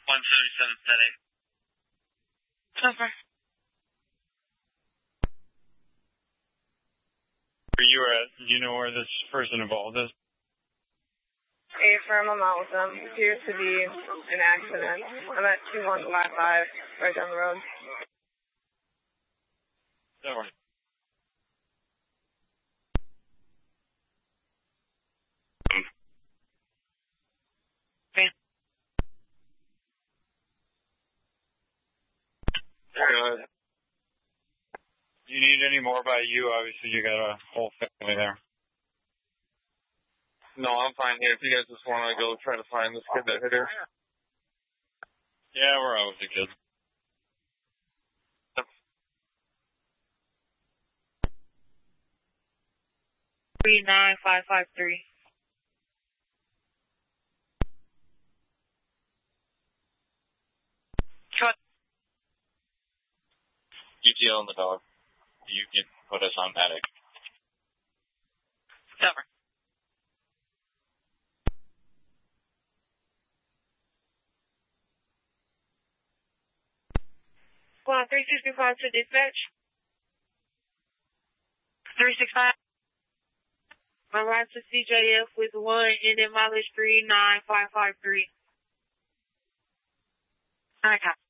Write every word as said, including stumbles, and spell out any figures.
one seventy-seven, ten eight. Over. Where you were at, do you know where this person involved is? A firm, I'm out with them. Appears to be an accident. I'm at two one five five, right down the road. Over. Okay. Uh, do you need any more by you? Obviously, you got a whole family there. No, I'm fine here. If you guys just want to go try to find this kid that hit her. Yeah, we're out with the kids. Three nine five five three. Truck. U T L on the dog. You can put us on medic. Over. Squad three sixty-five to dispatch. three sixty-five. My ride to C J F with one and then mileage three nine five five three. Alright, copy.